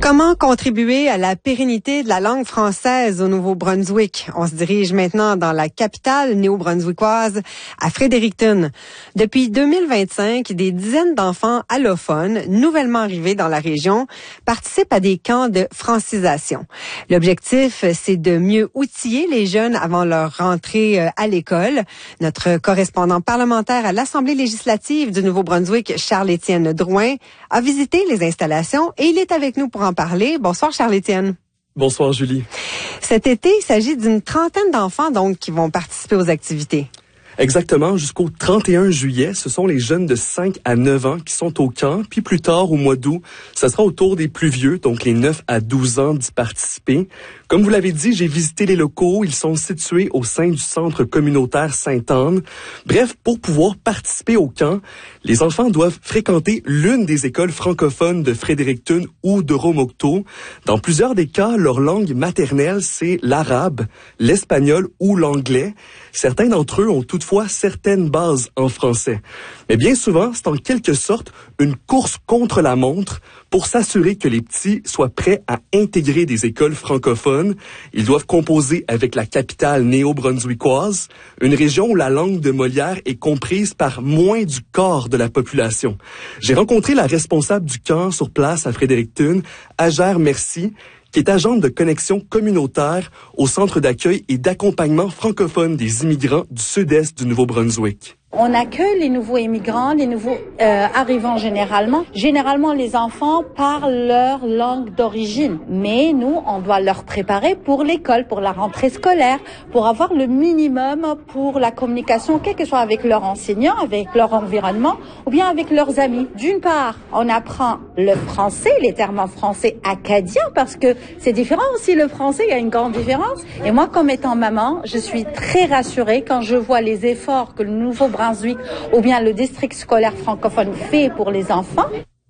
Comment contribuer à la pérennité de la langue française au Nouveau-Brunswick? On se dirige maintenant dans la capitale néo-brunswickoise, à Fredericton. Depuis 2025, des dizaines d'enfants allophones, nouvellement arrivés dans la région, participent à des camps de francisation. L'objectif, c'est de mieux outiller les jeunes avant leur rentrée à l'école. Notre correspondant parlementaire à l'Assemblée législative du Nouveau-Brunswick, Charles-Étienne Drouin, a visité les installations et il est avec nous pour en parler. Bonsoir Charles-Étienne. Bonsoir Julie. Cet été, il s'agit d'une trentaine d'enfants donc qui vont participer aux activités. Exactement, jusqu'au 31 juillet, ce sont les jeunes de 5 à 9 ans qui sont au camp, puis plus tard, au mois d'août, ça sera au tour des plus vieux, donc les 9 à 12 ans, d'y participer. Comme vous l'avez dit, j'ai visité les locaux, ils sont situés au sein du centre communautaire Sainte-Anne. Bref, pour pouvoir participer au camp, les enfants doivent fréquenter l'une des écoles francophones de Fredericton ou de Romocto. Dans plusieurs des cas, leur langue maternelle, c'est l'arabe, l'espagnol ou l'anglais. Certains d'entre eux ont toutefois certaines bases en français. Mais bien souvent, c'est en quelque sorte une course contre la montre pour s'assurer que les petits soient prêts à intégrer des écoles francophones. Ils doivent composer avec la capitale néo-brunswickoise, une région où la langue de Molière est comprise par moins du quart de la population. J'ai rencontré la responsable du camp sur place à Fredericton, Agère Merci, qui est agente de connexion communautaire au centre d'accueil et d'accompagnement francophone des immigrants du sud-est du Nouveau-Brunswick. On accueille les nouveaux immigrants, les nouveaux arrivants généralement. Généralement, les enfants parlent leur langue d'origine. Mais nous, on doit leur préparer pour l'école, pour la rentrée scolaire, pour avoir le minimum pour la communication, quel que soit avec leurs enseignants, avec leur environnement, ou bien avec leurs amis. D'une part, on apprend le français, les termes en français acadien, parce que c'est différent aussi le français, il y a une grande différence. Et moi, comme étant maman, je suis très rassurée quand je vois les efforts que le Nouveau-Brunswick ou bien le district scolaire francophone fait pour les enfants.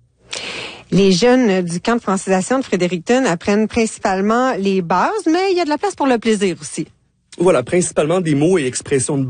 Les jeunes du camp de francisation de Fredericton apprennent principalement les bases, mais il y a de la place pour le plaisir aussi. Voilà, principalement des mots et expressions de